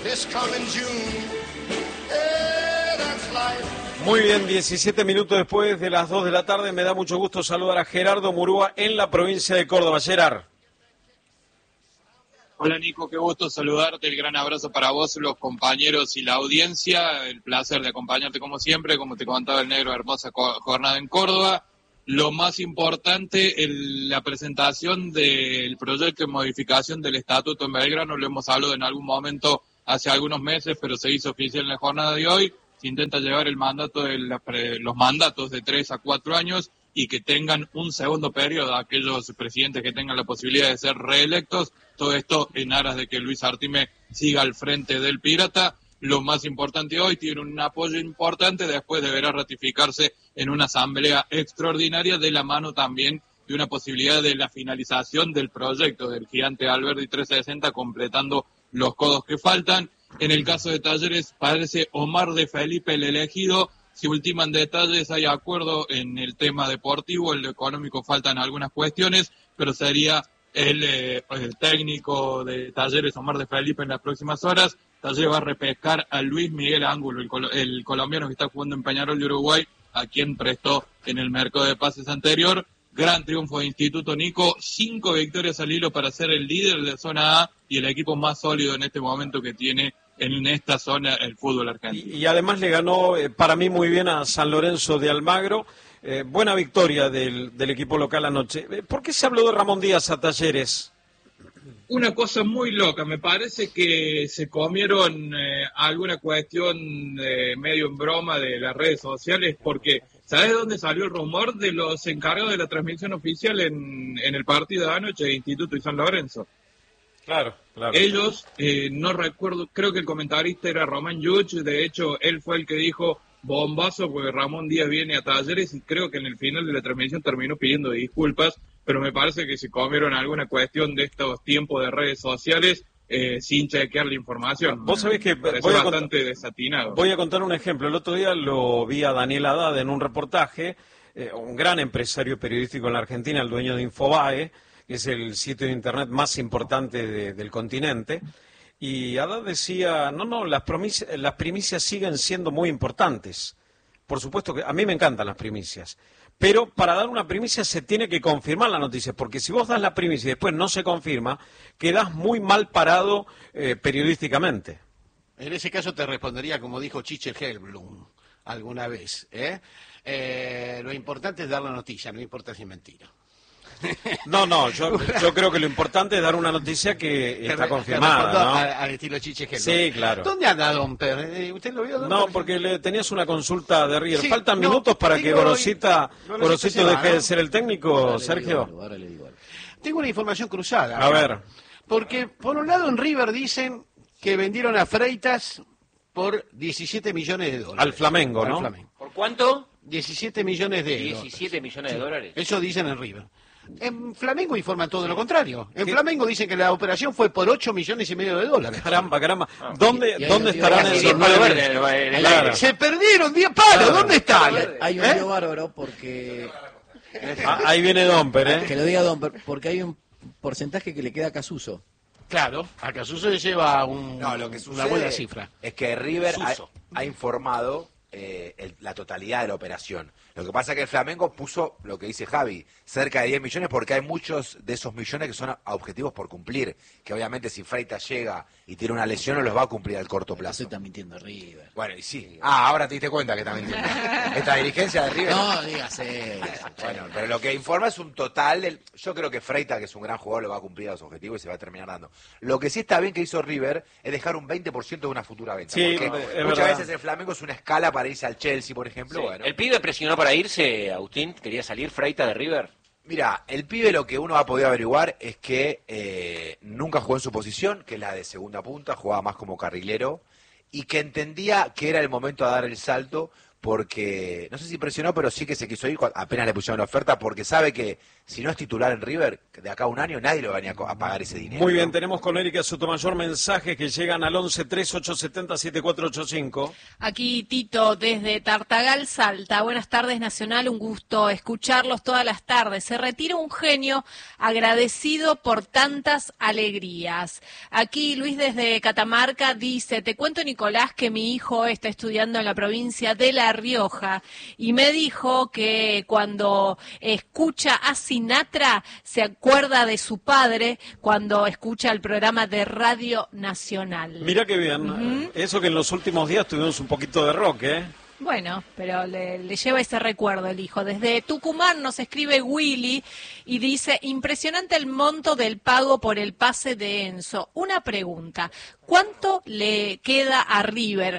this coming June. Yeah, that's life. Muy bien, 17 minutos después de las 2 de la tarde, me da mucho gusto saludar a Gerardo Murúa en la provincia de Córdoba. Gerard. Hola Nico, qué gusto saludarte, el gran abrazo para vos, los compañeros y la audiencia, el placer de acompañarte como siempre, como te contaba el negro, hermosa jornada en Córdoba. Lo más importante, la presentación del proyecto de modificación del estatuto en Belgrano, lo hemos hablado en algún momento hace algunos meses, pero se hizo oficial en la jornada de hoy. Se intenta llevar el mandato los mandatos de 3 a 4 años y que tengan un segundo periodo aquellos presidentes que tengan la posibilidad de ser reelectos. Todo esto en aras de que Luis Artime siga al frente del Pirata. Lo más importante hoy, tiene un apoyo importante, después deberá ratificarse en una asamblea extraordinaria, de la mano también de una posibilidad de la finalización del proyecto del gigante Alberdi 360, completando los codos que faltan. En el caso de Talleres, parece Omar de Felipe el elegido. Si ultiman detalles, hay acuerdo en el tema deportivo, en lo económico faltan algunas cuestiones, pero sería el técnico de Talleres, Omar de Felipe, en las próximas horas. Talleres va a repescar a Luis Miguel Ángulo, el colombiano que está jugando en Peñarol de Uruguay, a quien prestó en el mercado de pases anterior. Gran triunfo de Instituto, Nico, 5 victorias al hilo para ser el líder de zona A y el equipo más sólido en este momento que tiene en esta zona el fútbol argentino. Y además le ganó, para mí, muy bien a San Lorenzo de Almagro. Buena victoria del equipo local anoche. ¿Por qué se habló de Ramón Díaz a Talleres? Una cosa muy loca, me parece que se comieron alguna cuestión medio en broma de las redes sociales, porque ¿sabes de dónde salió el rumor? De los encargados de la transmisión oficial en el partido de anoche de Instituto y San Lorenzo. Claro. Ellos, no recuerdo, creo que el comentarista era Román Yuch, de hecho él fue el que dijo bombazo porque Ramón Díaz viene a Talleres, y creo que en el final de la transmisión terminó pidiendo disculpas, pero me parece que se comieron alguna cuestión de estos tiempos de redes sociales sin chequear la información. Vos sabés que bastante desatinado. Voy a contar un ejemplo. El otro día lo vi a Daniel Haddad en un reportaje, un gran empresario periodístico en la Argentina, el dueño de Infobae, que es el sitio de internet más importante del continente. Y Haddad decía, las primicias siguen siendo muy importantes. Por supuesto que a mí me encantan las primicias. Pero para dar una primicia se tiene que confirmar la noticia, porque si vos das la primicia y después no se confirma, quedás muy mal parado periodísticamente. En ese caso te respondería como dijo Chiche Hellblum alguna vez. Lo importante es dar la noticia, no importa si es mentira. No, yo creo que lo importante es dar una noticia que está confirmada, ¿no? Al estilo Chiche Hellblum. Sí, claro. ¿Dónde anda Domper? ¿Usted lo vio, Domper? No, porque tenías una consulta de River. Sí, ¿Faltan minutos para que Gorosito deje ¿no? de ser el técnico, Ahora Sergio? ahora le digo algo. Tengo una información cruzada. A ver. Porque, por un lado, en River dicen que vendieron a Freitas por 17 millones de dólares. Al Flamengo, ¿no? Al Flamengo. ¿Por cuánto? 17 millones de dólares. 17 millones de dólares. Eso dicen en River. En Flamengo informan todo lo contrario. En Flamengo dicen que la operación fue por 8 millones y medio de dólares. Caramba. ¿Dónde estarán Casi esos 10 palos 9? verdes. Claro. Se perdieron 10 palos. Claro. ¿Dónde están? Hay un lío bárbaro porque... Ahí viene Domper, ¿eh? Que lo diga Don, porque hay un porcentaje que le queda a Casuso. Claro, a Casuso le lleva lo que una sucede buena cifra. es que River Suso. ha informado la totalidad de la operación. Lo que pasa es que el Flamengo puso, lo que dice Javi, cerca de 10 millones, porque hay muchos de esos millones que son a objetivos por cumplir, que obviamente si Freitas llega y tiene una lesión no los va a cumplir al corto plazo. Se está mintiendo River. Bueno, y sí. Ahora te diste cuenta que está mintiendo. Esta dirigencia de River... No, dígase. Bueno, pero lo que informa es un total. Yo creo que Freitas, que es un gran jugador, lo va a cumplir a los objetivos y se va a terminar dando. Lo que sí está bien que hizo River es dejar un 20% de una futura venta. Sí, porque es muchas verdad. veces el Flamengo es una escala para irse al Chelsea, por ejemplo. Sí. Bueno, El pibe presionó para irse, Agustín. Quería salir Freitas de River. mira, el pibe lo que uno ha podido averiguar es que nunca jugó en su posición, que es la de segunda punta, jugaba más como carrilero, y que entendía que era el momento de dar el salto porque, no sé si presionó, pero sí que se quiso ir apenas le pusieron la oferta, porque sabe que si no es titular en River, de acá a un año nadie lo va a pagar ese dinero. Muy bien, tenemos con Erika Sotomayor mensajes que llegan al 11-3870-7485. Aquí Tito, desde Tartagal, Salta. Buenas tardes, Nacional, un gusto escucharlos todas las tardes. Se retira un genio agradecido por tantas alegrías. Aquí Luis desde Catamarca dice, te cuento, Nicolás, que mi hijo está estudiando en la provincia de La Rioja y me dijo que cuando escucha a Sinatra se acuerda de su padre cuando escucha el programa de Radio Nacional. Mira qué bien. Eso que en los últimos días tuvimos un poquito de rock, ¿eh? Bueno, pero le lleva ese recuerdo el hijo. Desde Tucumán nos escribe Willy y dice, impresionante el monto del pago por el pase de Enzo. Una pregunta, ¿cuánto le queda a River?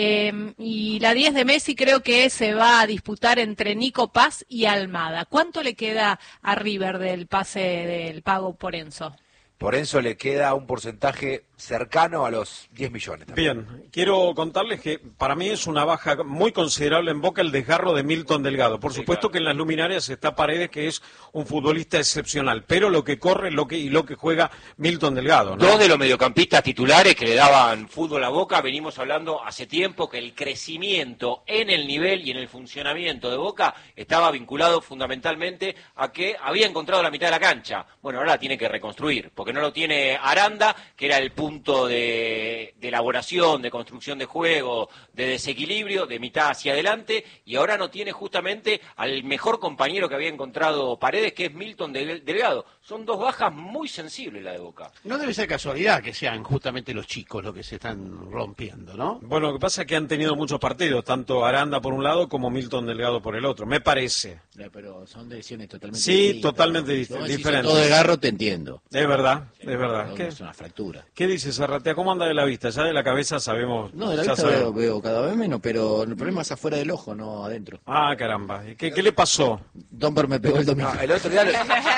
Y la 10 de Messi creo que se va a disputar entre Nico Paz y Almada. ¿Cuánto le queda a River del pase del pago por Enzo? Por Enzo le queda un porcentaje cercano a los 10 millones. También. Bien, quiero contarles que para mí es una baja muy considerable en Boca el desgarro de Milton Delgado. Por supuesto que en las luminarias está Paredes, que es un futbolista excepcional, pero lo que corre lo que juega Milton Delgado, ¿no? Dos de los mediocampistas titulares que le daban fútbol a Boca, venimos hablando hace tiempo que el crecimiento en el nivel y en el funcionamiento de Boca estaba vinculado fundamentalmente a que había encontrado la mitad de la cancha. Bueno, ahora la tiene que reconstruir, porque no lo tiene Aranda, que era el punto de elaboración, de construcción de juego, de desequilibrio, de mitad hacia adelante, y ahora no tiene justamente al mejor compañero que había encontrado Paredes, que es Milton Delgado. Son dos bajas muy sensibles la de Boca. No debe ser casualidad que sean justamente los chicos los que se están rompiendo, ¿no? Bueno, lo que pasa es que han tenido muchos partidos, tanto Aranda por un lado como Milton Delgado por el otro, me parece. Pero son decisiones totalmente distintas. Sí, totalmente diferentes. Todo de garro te entiendo. Es verdad, es verdad. Es una fractura. ¿Qué dice Zarratea? ¿Cómo anda de la vista? Ya de la cabeza sabemos. No, de la vista veo cada vez menos, pero el problema es afuera del ojo, no adentro. Ah, caramba. ¿Qué le pasó? Domper me pegó el domingo. No, el otro día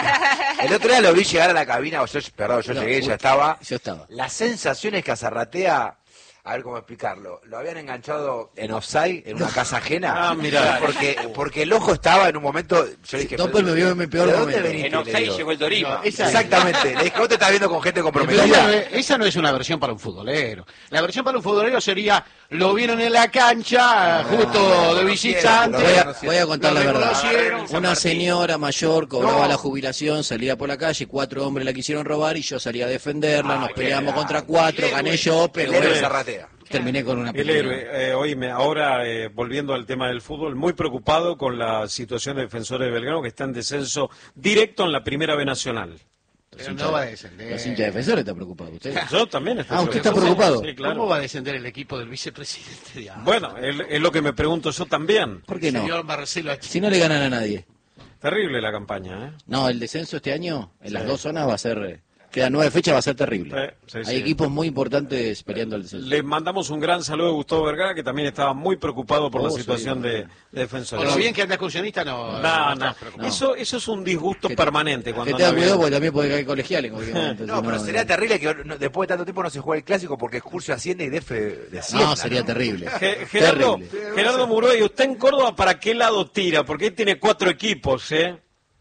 lo vi llegar a la cabina, yo llegué, ya estaba. Yo estaba. Las sensaciones que a Zarratea, a ver cómo explicarlo, lo habían enganchado en offside, en una casa ajena. Ah, mirá. Porque el ojo estaba en un momento, yo le dije, Domper me vio en mi peor ¿de dónde momento. veniste? En offside llegó el Torino. Exactamente, le dije, vos te estás viendo con gente Pero comprometida. esa no es una versión para un futbolero. La versión para un futbolero sería, lo vieron en la cancha, justo de visitante. Voy a contar lo la verdad. reconocieron. Una señora mayor cobraba la jubilación, salía por la calle, 4 hombres la quisieron robar y yo salía a defenderla, nos peleamos contra 4, gané yo, pero El héroe bueno, Zarratea. terminé con una El pelea. héroe, oíme, ahora volviendo al tema del fútbol, muy preocupado con la situación de Defensores de Belgrano, que está en descenso directo en la Primera B Nacional. Pero no va a descender. Los hinchas defensores están preocupados. ¿Usted? Yo también estoy ¿usted está preocupado? Sí, claro. ¿Cómo va a descender el equipo del vicepresidente de AFA? Bueno, es lo que me pregunto yo también. ¿Por qué no? Señor Marcelo Achí. Si no le ganan a nadie. Terrible la campaña, ¿eh? No, el descenso este año en las dos zonas va a ser... Quedan 9 fechas, va a ser terrible. Sí, Hay sí. equipos muy importantes peleando el descenso. Le mandamos un gran saludo a Gustavo Vergara, que también estaba muy preocupado por la Sí, situación de Con Defensores. lo bien que anda excursionista, no. No. estás preocupado. Eso es un disgusto permanente. Que Cuando tenga anda cuidado bien. porque también puede caer colegial en cualquier momento. No, si pero sería terrible que después de tanto tiempo no se juegue el clásico porque Excursio asciende y Defe descienda. No, sería terrible. Gerardo, Terrible. Gerardo Muruey, ¿usted en Córdoba para qué lado tira? Porque él tiene 4 equipos, ¿eh?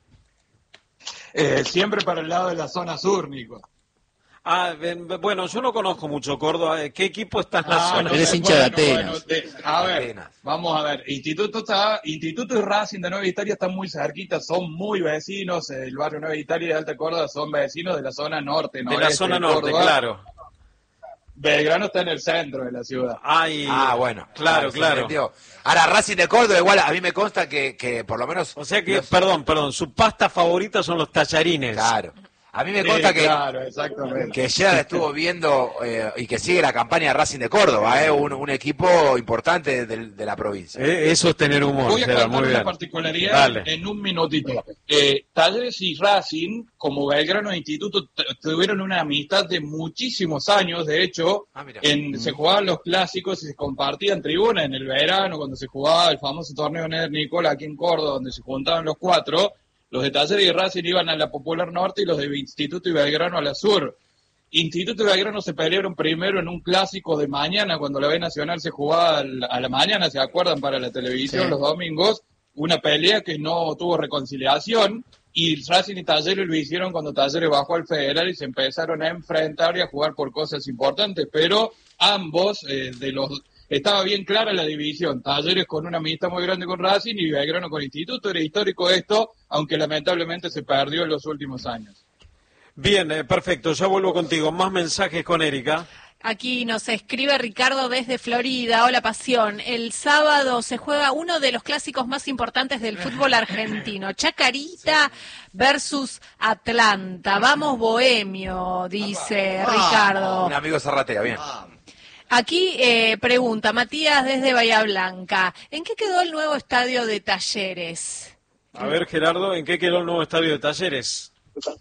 Siempre para el lado de la zona sur, Nico. Ah, bueno, yo no conozco mucho Córdoba. ¿Qué equipo está en la zona? Eres hincha de Atenas. A ver, Atenas. vamos a ver. Instituto y Racing de Nueva Italia están muy cerquitas, son muy vecinos. El barrio Nueva Italia y de Alta Córdoba son vecinos de la zona norte. De la noreste zona de norte, Córdoba. claro. Belgrano está en el centro de la ciudad. Bueno. Claro, se claro. entendió. Ahora, Racing de Córdoba, igual a mí me consta que por lo menos... O sea que, perdón, su pasta favorita son los tallarines. Claro. A mí me consta Claro, exactamente. que Gerard estuvo viendo y que sigue la campaña de Racing de Córdoba, un equipo importante de la provincia. Eso es tener humor, Voy a Gerard, contar muy una bien. particularidad Dale. en un minutito. Talleres y Racing, como Belgrano e Instituto, tuvieron una amistad de muchísimos años. De hecho, Mira. se jugaban los clásicos y se compartían tribunas en el verano, cuando se jugaba el famoso torneo Neder Nicola aquí en Córdoba, donde se juntaban los 4. Los de Talleres y Racing iban a la Popular Norte y los de Instituto y Belgrano a la Sur. Instituto y Belgrano se pelearon primero en un clásico de mañana, cuando la B Nacional se jugaba a la mañana, ¿se acuerdan? Para la televisión, Sí. los domingos, una pelea que no tuvo reconciliación, y Racing y Talleres lo hicieron cuando Talleres bajó al Federal y se empezaron a enfrentar y a jugar por cosas importantes, pero ambos, estaba bien clara la división, Talleres con una amistad muy grande con Racing y Belgrano con Instituto. Era histórico esto, aunque lamentablemente se perdió en los últimos años. Bien, perfecto, ya vuelvo contigo. Más mensajes con Erika. Aquí nos escribe Ricardo desde Florida. Hola, Pasión. El sábado se juega uno de los clásicos más importantes del fútbol argentino. Chacarita versus Atlanta. Vamos, Bohemio, dice Ricardo. Un amigo Zarratea, bien. Aquí pregunta Matías desde Bahía Blanca. ¿En qué quedó el nuevo estadio de Talleres? A ver, Gerardo, ¿en qué quedó el nuevo estadio de Talleres?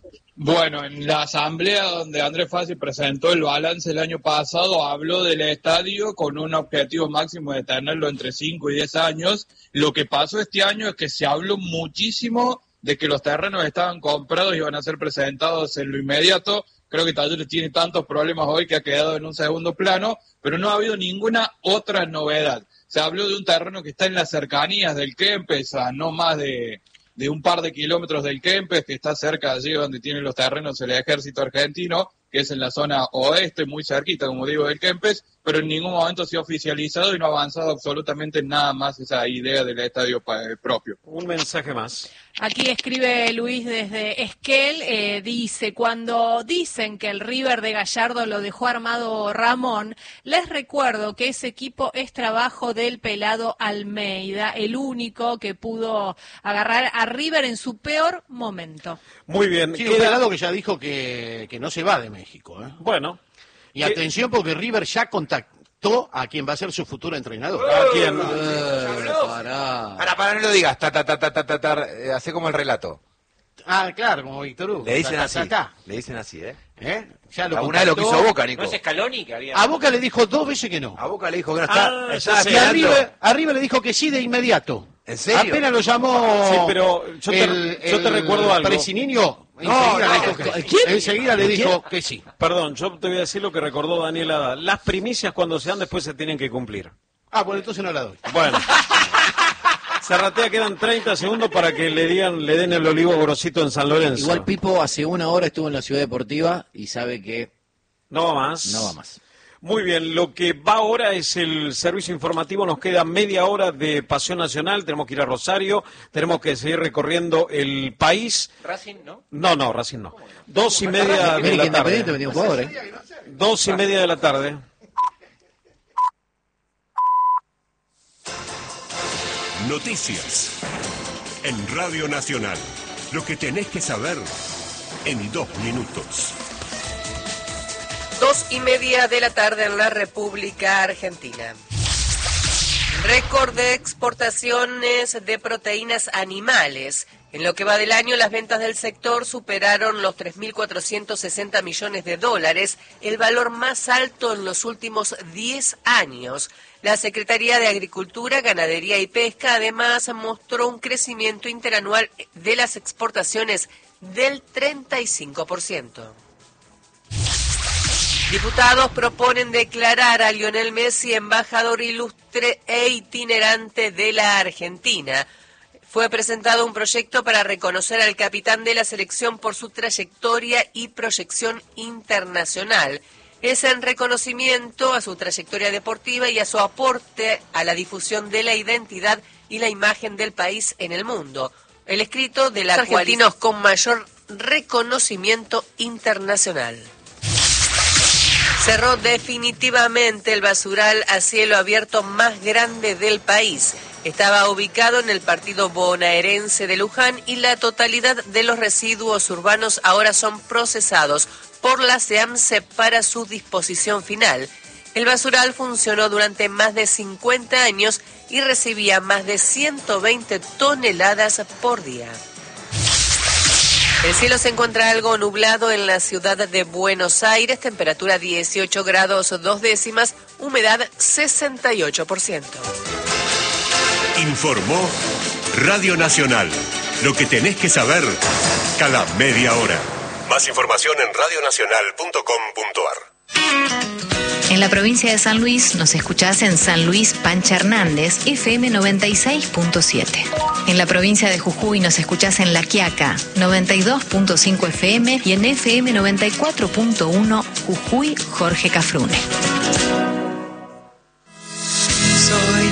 Bueno, en la asamblea donde Andrés Fassi presentó el balance el año pasado, habló del estadio con un objetivo máximo de tenerlo entre 5 y 10 años. Lo que pasó este año es que se habló muchísimo de que los terrenos estaban comprados y iban a ser presentados en lo inmediato. Creo que Talleres tiene tantos problemas hoy que ha quedado en un segundo plano, pero no ha habido ninguna otra novedad. Se habló de un terreno que está en las cercanías del Kempes, a no más de un par de kilómetros del Kempes, que está cerca de allí donde tienen los terrenos el ejército argentino, que es en la zona oeste, muy cerquita, como digo, del Kempes, pero en ningún momento se ha oficializado y no ha avanzado absolutamente nada más esa idea del estadio propio. Un mensaje más. Aquí escribe Luis desde Esquel, dice, cuando dicen que el River de Gallardo lo dejó armado Ramón, les recuerdo que ese equipo es trabajo del pelado Almeida, el único que pudo agarrar a River en su peor momento. Muy bien. Sí, un pelado que ya dijo que no se va de México. Bueno. Y atención porque River ya contactó a quien va a ser su futuro entrenador. ¿A quién? Pará. Para, no lo digas. Hace como el relato. Ah, claro, como Víctor Hugo. Le dicen Ta, así. ta, ta, Le dicen así, ¿eh? ta. Ya lo Alguna vez lo contactó. quiso Boca, Nico. ¿No es Scaloni que había? A Boca le dijo 2 veces que no. A Boca le dijo que no Ah, estaba ya sé. Y a esperando. River le dijo que sí de inmediato. ¿En serio? Apenas lo llamó Sí, pero yo te recuerdo algo. Presininho, No, enseguida, no, le dijo que, ¿quién? enseguida le dijo que sí. Perdón, yo te voy a decir lo que recordó Daniel Hada. Las primicias cuando se dan después se tienen que cumplir. Ah, bueno, entonces no la doy. Bueno. Zarratea, quedan 30 segundos para que le den el olivo grosito en San Lorenzo. Igual Pipo hace una hora estuvo en la Ciudad Deportiva y sabe que No va más. no va más. Muy bien, lo que va ahora es el servicio informativo, nos queda media hora de Pasión Nacional, tenemos que ir a Rosario, tenemos que seguir recorriendo el país. Racing, ¿no? No, Racing no. 2:30 de América la Independiente tarde. venía un jugador, ¿eh? 2:30 de la tarde. Noticias en Radio Nacional. Lo que tenés que saber en 2 minutos. 2:30 de la tarde en la República Argentina. Récord de exportaciones de proteínas animales. En lo que va del año, las ventas del sector superaron los 3.460 millones de dólares, el valor más alto en los últimos 10 años. La Secretaría de Agricultura, Ganadería y Pesca además mostró un crecimiento interanual de las exportaciones del 35%. Diputados proponen declarar a Lionel Messi embajador ilustre e itinerante de la Argentina. Fue presentado un proyecto para reconocer al capitán de la selección por su trayectoria y proyección internacional. Es en reconocimiento a su trayectoria deportiva y a su aporte a la difusión de la identidad y la imagen del país en el mundo. El escrito de los argentinos con mayor reconocimiento internacional. Cerró definitivamente el basural a cielo abierto más grande del país. Estaba ubicado en el partido bonaerense de Luján y la totalidad de los residuos urbanos ahora son procesados por la SEAMSE para su disposición final. El basural funcionó durante más de 50 años y recibía más de 120 toneladas por día. El cielo se encuentra algo nublado en la ciudad de Buenos Aires, temperatura 18 grados 2 décimas, humedad 68%. Informó Radio Nacional. Lo que tenés que saber cada media hora. Más información en radionacional.com.ar. En la provincia de San Luis nos escuchás en San Luis Pancha Hernández, FM 96.7. En la provincia de Jujuy nos escuchás en La Quiaca, 92.5 FM y en FM 94.1 Jujuy Jorge Cafrune. Soy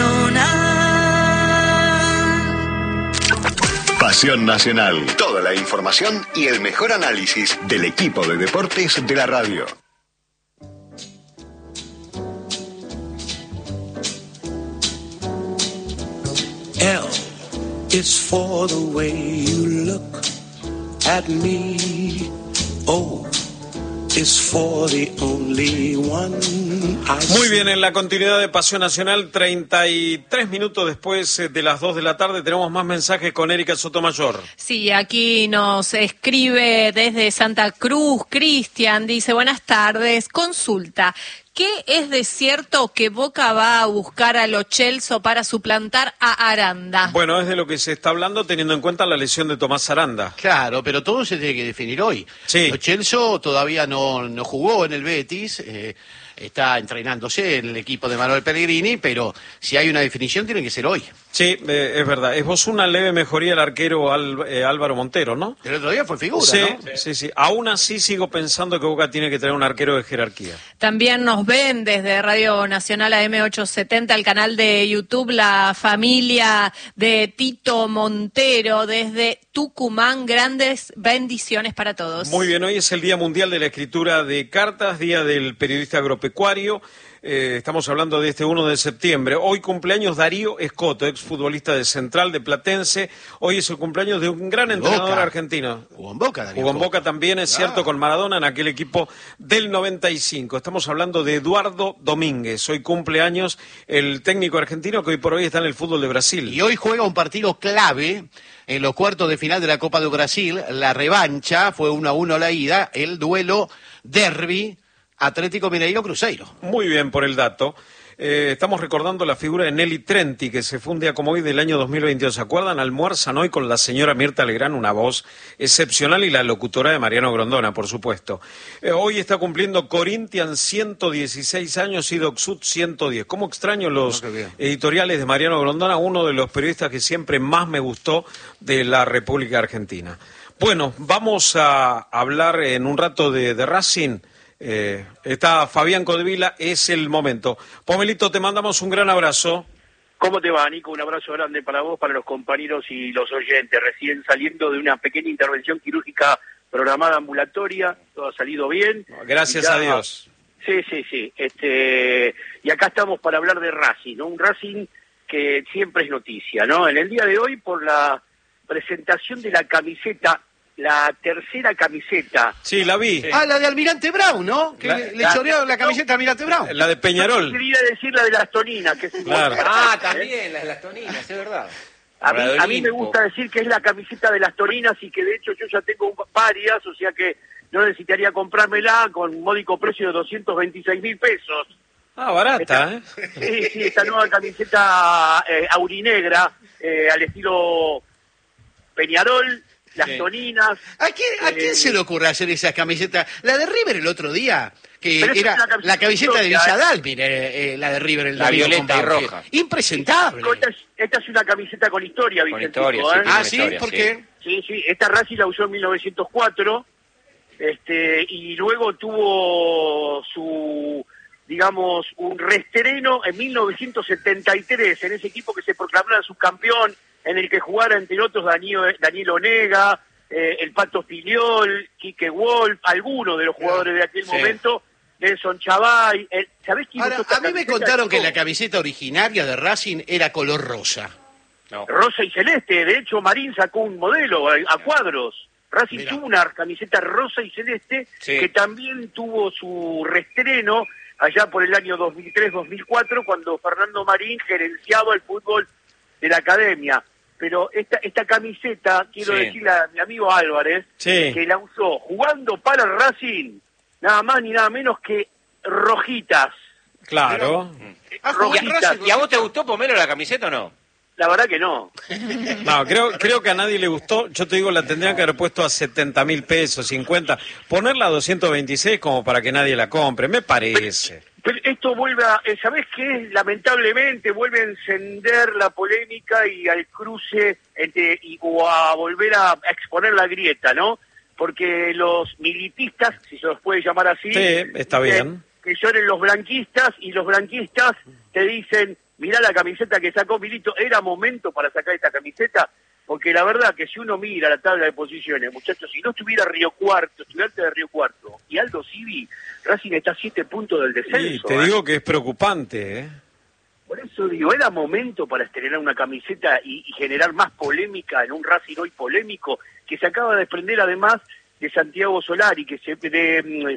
Nacional. Pasión Nacional. Toda la información y el mejor análisis del equipo de deportes de la radio. L is for the way you look at me. O is for the only one I see. Muy bien, en la continuidad de Pasión Nacional, 33 minutos después de las 2 de la tarde, tenemos más mensajes con Erika Sotomayor. Sí, aquí nos escribe desde Santa Cruz, Cristian, dice, buenas tardes, consulta. ¿Qué es de cierto que Boca va a buscar a Lo Celso para suplantar a Aranda? Bueno, es de lo que se está hablando teniendo en cuenta la lesión de Tomás Aranda. Claro, pero todo se tiene que definir hoy. Sí. Lo Celso todavía no jugó en el Betis, está entrenándose en el equipo de Manuel Pellegrini, pero si hay una definición tiene que ser hoy. Sí, es verdad. Es una leve mejoría el arquero Álvaro Montero, ¿no? El otro día fue figura, sí, ¿no? Sí. Aún así sigo pensando que Boca tiene que tener un arquero de jerarquía. También nos ven desde Radio Nacional AM870, el canal de YouTube, la familia de Tito Montero desde Tucumán. Grandes bendiciones para todos. Muy bien, hoy es el Día Mundial de la Escritura de Cartas, Día del Periodista Agropecuario. Estamos hablando de este 1 de septiembre. Hoy cumpleaños Darío Escoto, exfutbolista de Central, de Platense. Hoy es el cumpleaños de un gran entrenador argentino. Jugó en Boca, Darío. Jugó en Boca también, es cierto, con Maradona en aquel equipo del 95. Estamos hablando de Eduardo Domínguez. Hoy cumpleaños el técnico argentino que hoy por hoy está en el fútbol de Brasil. Y hoy juega un partido clave en los cuartos de final de la Copa de Brasil. La revancha fue 1-1 la ida, el duelo derbi Atlético Mineiro-Cruzeiro. Muy bien por el dato. Estamos recordando la figura de Nelly Trenti, que se fue un día como hoy del año 2022. ¿Se acuerdan? Almuerzan hoy con la señora Mirta Legrand, una voz excepcional, y la locutora de Mariano Grondona, por supuesto. Hoy está cumpliendo Corinthians 116 años y Doc Sud 110. ¿Cómo extraño los editoriales de Mariano Grondona? Uno de los periodistas que siempre más me gustó de la República Argentina. Bueno, vamos a hablar en un rato de Racing. Está Fabián Codevila, es el momento. Pomelito, te mandamos un gran abrazo. ¿Cómo te va, Nico? Un abrazo grande para vos, para los compañeros y los oyentes. Recién saliendo de una pequeña intervención quirúrgica programada ambulatoria, todo ha salido bien. Gracias a Dios. Sí. Y acá estamos para hablar de Racing, ¿no? Un Racing que siempre es noticia, ¿no? En el día de hoy, por la presentación de la camiseta, la tercera camiseta. Sí, la vi. Ah, la de Almirante Brown, ¿no? Que le chorearon la camiseta a Almirante Brown. La de Peñarol. Yo quería decir la de las Toninas, que es claro. También, la de las Toninas, es verdad. A mí me gusta decir que es la camiseta de las Toninas y que de hecho yo ya tengo varias, o sea que no necesitaría comprármela con un módico precio de 226.000 pesos. Ah, barata, Sí, esta nueva camiseta aurinegra, al estilo Peñarol. Las Toninas. ¿A quién se le ocurre hacer esa camiseta? La de River el otro día, que era la camiseta de Villadal, mire, la de River, el la violeta y roja. Impresentable. Esta es una camiseta con historia, Vicentico. Con historia, ¿sí? Historia, ¿Por qué? Sí, esta Racing la usó en 1904, y luego tuvo su, digamos, un reestreno en 1973, en ese equipo que se proclamara subcampeón, en el que jugara entre otros Daniel Onega, el Pato Filiol, Quique Wolf, algunos de los jugadores de aquel momento, Nelson Chavay. ¿Sabés quién usó esta a mí me contaron que la camiseta originaria de Racing era color rosa. No. Rosa y celeste, de hecho Marín sacó un modelo a cuadros. Racing tuvo una camiseta rosa y celeste que también tuvo su reestreno allá por el año 2003-2004, cuando Fernando Marín gerenciaba el fútbol de la academia. Pero esta camiseta, quiero decirle a mi amigo Álvarez, que la usó jugando para el Racing, nada más ni nada menos que rojitas. Claro. ¿Y a vos te gustó, Pomelo, la camiseta o no? La verdad que no. No, creo que a nadie le gustó. Yo te digo, la tendrían que haber puesto a 70.000 pesos, 50. Ponerla a 226 como para que nadie la compre, me parece. Pero esto vuelve a, ¿sabés qué? Lamentablemente vuelve a encender la polémica y al cruce o a volver a exponer la grieta, ¿no? Porque los militistas, si se los puede llamar así, sí, está bien, que son los blanquistas, y los blanquistas te dicen, mirá la camiseta que sacó Milito, ¿era momento para sacar esta camiseta? Porque la verdad que si uno mira la tabla de posiciones, muchachos, si no estuviera Río Cuarto, Estudiantes de Río Cuarto y Aldo Civi, Racing está a 7 puntos del descenso. Y te digo que es preocupante, ¿eh? Por eso digo, era momento para estrenar una camiseta y generar más polémica en un Racing hoy polémico, que se acaba de desprender además de Santiago Solari, de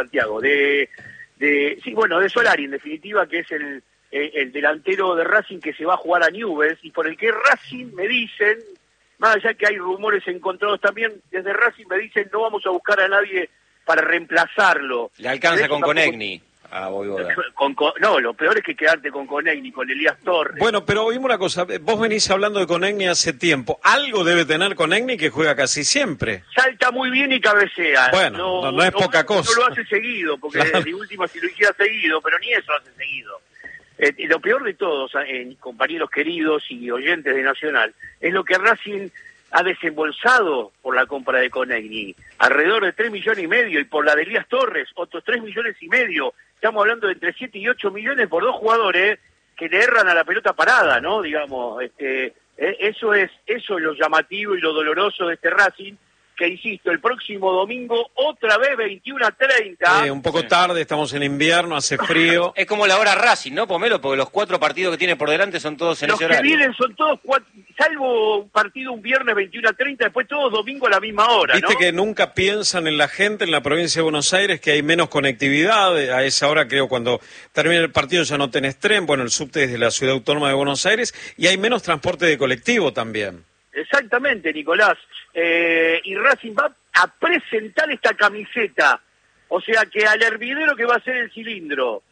Solari en definitiva, que es el delantero de Racing que se va a jugar a Newell's, y por el que Racing me dicen, más allá que hay rumores encontrados también, desde Racing me dicen no vamos a buscar a nadie para reemplazarlo. Le alcanza con Conegni a Voivoda. No, lo peor es que quedarte con Conegni, con Elías Torres. Bueno, pero oímos una cosa, vos venís hablando de Conegni hace tiempo. Algo debe tener Conegni, que juega casi siempre. Salta muy bien y cabecea. Bueno, no es poca cosa. No lo hace seguido, porque claro. De última si lo hiciera seguido, pero ni eso hace seguido. Y lo peor de todos, compañeros queridos y oyentes de Nacional, es lo que Racing ha desembolsado por la compra de Conegni. Alrededor de 3,5 millones, y por la de Elías Torres, otros 3,5 millones. Estamos hablando de entre 7 y 8 millones por dos jugadores que le erran a la pelota parada, ¿no? Digamos, eso es lo llamativo y lo doloroso de este Racing, que insisto, el próximo domingo otra vez 21:30. Un poco tarde, estamos en invierno, hace frío. Es como la hora Racing, ¿no, Pomelo? Porque los 4 partidos que tiene por delante son todos en ese horario. Los que vienen son todos 4, salvo un partido un viernes 21:30, después todos domingo a la misma hora, Viste ¿no? que nunca piensan en la gente en la provincia de Buenos Aires, que hay menos conectividad. A esa hora, creo, cuando termina el partido ya no tenés tren, bueno, el subte es de la Ciudad Autónoma de Buenos Aires, y hay menos transporte de colectivo también. Exactamente, Nicolás. Y Racing va a presentar esta camiseta. O sea que al hervidero que va a ser el cilindro,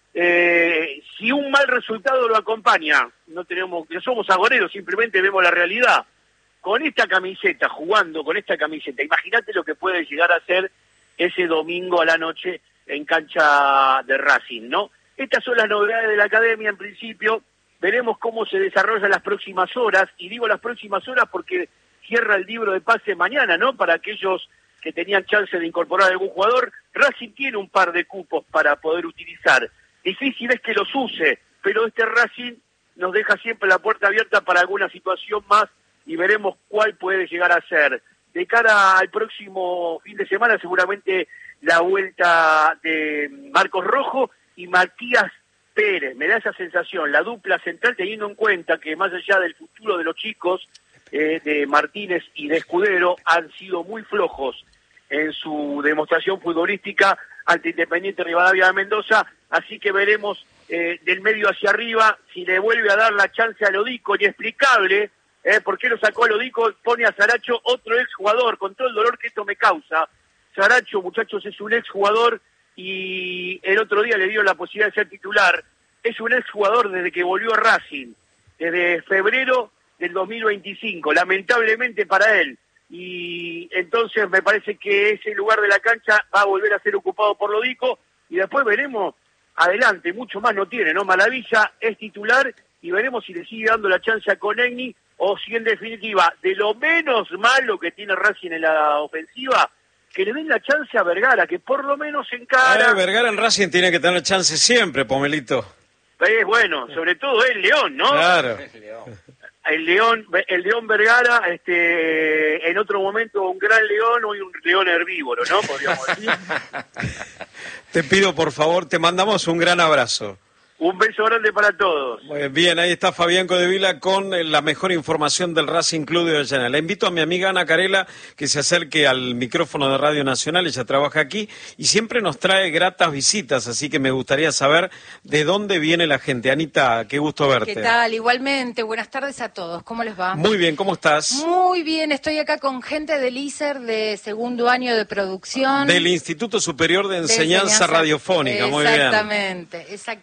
si un mal resultado lo acompaña, no somos agoreros, simplemente vemos la realidad. Con esta camiseta, jugando con esta camiseta, imagínate lo que puede llegar a ser ese domingo a la noche en cancha de Racing, ¿no? Estas son las novedades de la academia en principio. Veremos cómo se desarrollan las próximas horas, y digo las próximas horas porque cierra el libro de pase mañana, ¿no? Para aquellos que tenían chance de incorporar a algún jugador, Racing tiene un par de cupos para poder utilizar. Difícil es que los use, pero este Racing nos deja siempre la puerta abierta para alguna situación más, y veremos cuál puede llegar a ser. De cara al próximo fin de semana, seguramente la vuelta de Marcos Rojo y Matías Pérez, me da esa sensación, la dupla central, teniendo en cuenta que más allá del futuro de los chicos, de Martínez y de Escudero, han sido muy flojos en su demostración futbolística ante Independiente Rivadavia de Mendoza, así que veremos del medio hacia arriba si le vuelve a dar la chance a Lodico, inexplicable, por qué lo sacó a Lodico, pone a Saracho, otro exjugador, con todo el dolor que esto me causa. Saracho, muchachos, es un exjugador, y el otro día le dio la posibilidad de ser titular. Es un exjugador desde que volvió a Racing, desde febrero del 2025, lamentablemente para él. Y entonces me parece que ese lugar de la cancha va a volver a ser ocupado por Lodico, y después veremos adelante, mucho más no tiene, ¿no? Maravilla es titular, y veremos si le sigue dando la chance a Conegni, o si en definitiva, de lo menos malo que tiene Racing en la ofensiva, que le den la chance a Vergara, que por lo menos encara. Vergara en Racing tiene que tener chance siempre, Pomelito. Bueno, sobre todo el León, ¿no? Claro. El León Vergara, en otro momento un gran león, hoy un león herbívoro, ¿no? Podríamos decir. Te pido, por favor, te mandamos un gran abrazo. Un beso grande para todos. Bien, ahí está Fabián Codevila con la mejor información del Racing Club de Avellaneda. Le invito a mi amiga Ana Carela que se acerque al micrófono de Radio Nacional, ella trabaja aquí y siempre nos trae gratas visitas, así que me gustaría saber de dónde viene la gente. Anita, qué gusto verte. ¿Qué tal? Igualmente, buenas tardes a todos. ¿Cómo les va? Muy bien, ¿cómo estás? Muy bien, estoy acá con gente del ISER de segundo año de producción. Del Instituto Superior de Enseñanza Radiofónica, muy bien. Exactamente.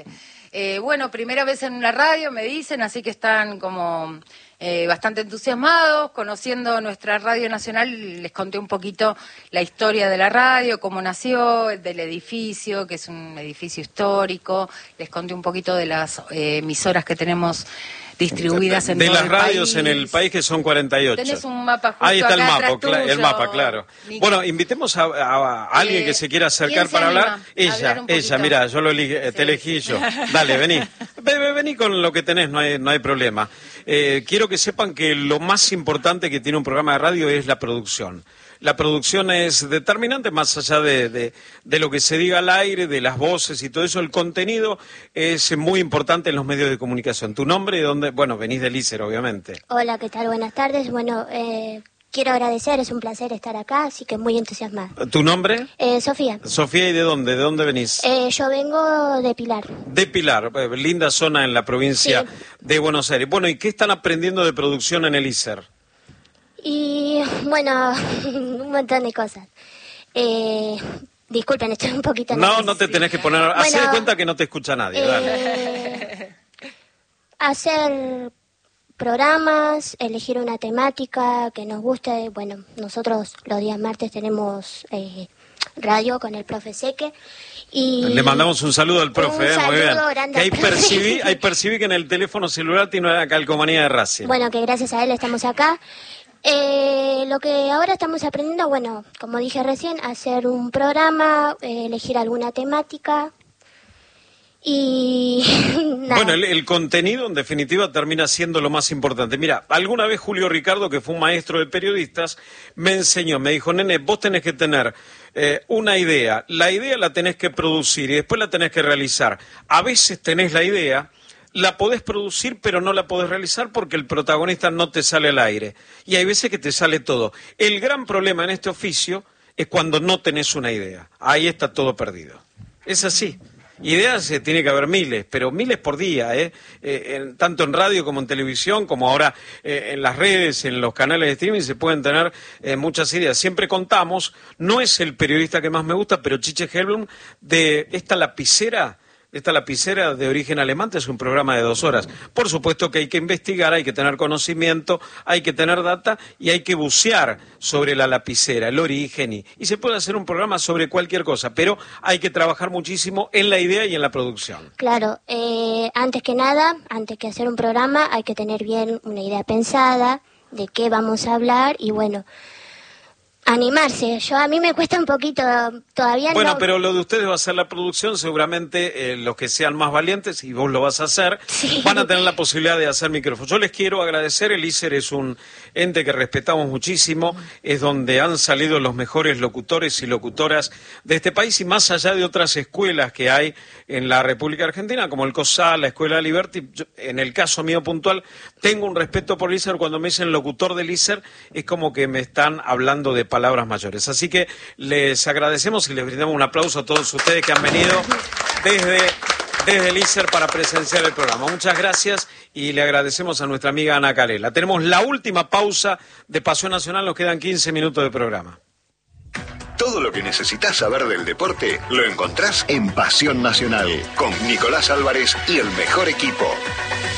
Exactamente. Bueno, primera vez en la radio, me dicen, así que están como bastante entusiasmados, conociendo nuestra radio nacional. Les conté un poquito la historia de la radio, cómo nació, del edificio, que es un edificio histórico. Les conté un poquito de las emisoras que tenemos distribuidas en todo el país. De las radios en el país, que son 48. Tenés un mapa justo ahí está acá el mapa, claro. Bueno, invitemos a alguien que se quiera acercar para hablar. Ella, mira, yo te elegí yo. Dale, vení. Vení con lo que tenés, no hay problema. Quiero que sepan que lo más importante que tiene un programa de radio es la producción. La producción es determinante, más allá de lo que se diga al aire, de las voces y todo eso. El contenido es muy importante en los medios de comunicación. ¿Tu nombre y dónde? Bueno, venís del ISER, obviamente. Hola, ¿qué tal? Buenas tardes. Bueno, quiero agradecer, es un placer estar acá, así que muy entusiasmada. ¿Tu nombre? Sofía. Sofía, ¿y de dónde? ¿De dónde venís? Yo vengo de Pilar. De Pilar, linda zona en la provincia de Buenos Aires. Bueno, ¿y qué están aprendiendo de producción en el ISER? Y bueno, un montón de cosas. Disculpen, estoy un poquito nerviosa. No te tenés que poner... Bueno, hacé de cuenta que no te escucha nadie, dale. Hacer programas, elegir una temática que nos guste. Bueno, nosotros los días martes tenemos radio con el profe Seque. Y le mandamos un saludo al profe, muy bien. Grande que ahí percibí que en el teléfono celular tiene una calcomanía de Racing. Bueno, que gracias a él estamos acá. Lo que ahora estamos aprendiendo, bueno, como dije recién, hacer un programa, elegir alguna temática y nada. Bueno, el contenido en definitiva termina siendo lo más importante. Mira, alguna vez Julio Ricardo, que fue un maestro de periodistas, me enseñó, me dijo, nene, vos tenés que tener una idea, la idea la tenés que producir y después la tenés que realizar. A veces tenés la idea, la podés producir, pero no la podés realizar porque el protagonista no te sale al aire. Y hay veces que te sale todo. El gran problema en este oficio es cuando no tenés una idea. Ahí está todo perdido. Es así. Ideas tiene que haber miles, pero miles por día, tanto en radio como en televisión, como ahora en las redes, en los canales de streaming, se pueden tener muchas ideas. Siempre contamos, no es el periodista que más me gusta, pero Chiche Helblum, de esta lapicera de origen alemán, es un programa de 2 horas. Por supuesto que hay que investigar, hay que tener conocimiento, hay que tener data y hay que bucear sobre la lapicera, el origen y se puede hacer un programa sobre cualquier cosa, pero hay que trabajar muchísimo en la idea y en la producción. Claro, antes que nada, antes que hacer un programa, hay que tener bien una idea pensada de qué vamos a hablar y bueno, animarse. A mí me cuesta un poquito, todavía bueno, no... pero lo de ustedes va a ser la producción, seguramente los que sean más valientes, y vos lo vas a hacer, van a tener la posibilidad de hacer micrófonos. Yo les quiero agradecer, el ISER es un ente que respetamos muchísimo, es donde han salido los mejores locutores y locutoras de este país, y más allá de otras escuelas que hay en la República Argentina, como el COSAL, la Escuela Liberty, en el caso mío puntual, tengo un respeto por el ISER. Cuando me dicen locutor del ISER, es como que me están hablando de palabras mayores. Así que les agradecemos y les brindamos un aplauso a todos ustedes que han venido desde el ISER para presenciar el programa. Muchas gracias y le agradecemos a nuestra amiga Ana Calela. Tenemos la última pausa de Pasión Nacional, nos quedan 15 minutos de programa. Todo lo que necesitas saber del deporte lo encontrás en Pasión Nacional con Nicolás Álvarez y el mejor equipo.